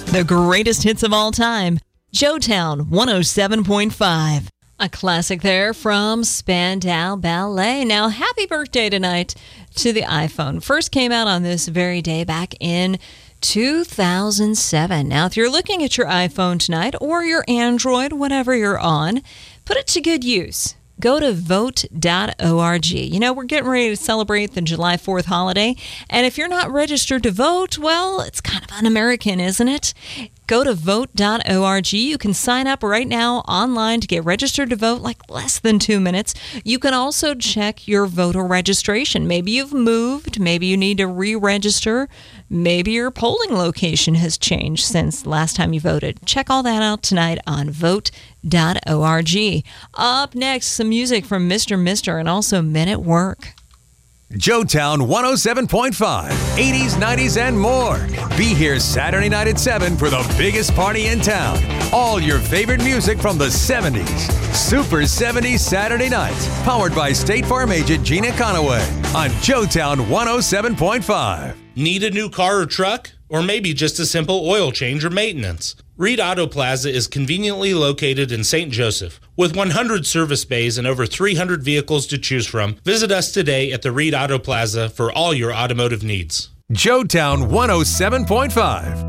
The greatest hits of all time. Joetown 107.5. A classic there from Spandau Ballet. Now, happy birthday tonight to the iPhone. First came out on this very day back in 2007. Now, if you're looking at your iPhone tonight or your Android, whatever you're on, put it to good use. Go to vote.org. You know, we're getting ready to celebrate the July 4th holiday, and if you're not registered to vote, well, it's kind of un-American, isn't it? Go to vote.org. You can sign up right now online to get registered to vote, like less than 2 minutes. You can also check your voter registration. Maybe you've moved. Maybe you need to re-register. Maybe your polling location has changed since last time you voted. Check all that out tonight on vote.org. Up next, some music from Mr. Mister and also Men at Work. Joetown 107.5, 80s, 90s, and more. Be here Saturday night at 7 for the biggest party in town. All your favorite music from the 70s. Super 70s Saturday nights. Powered by State Farm agent Gina Conaway on Joetown 107.5. Need a new car or truck? Or maybe just a simple oil change or maintenance? Reed Auto Plaza is conveniently located in St. Joseph. With 100 service bays and over 300 vehicles to choose from, visit us today at the Reed Auto Plaza for all your automotive needs. Joetown 107.5.